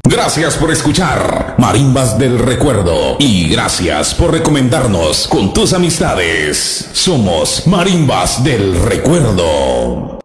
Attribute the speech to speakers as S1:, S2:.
S1: Gracias por escuchar Marimbas del Recuerdo y gracias por recomendarnos con tus amistades. Somos Marimbas del Recuerdo.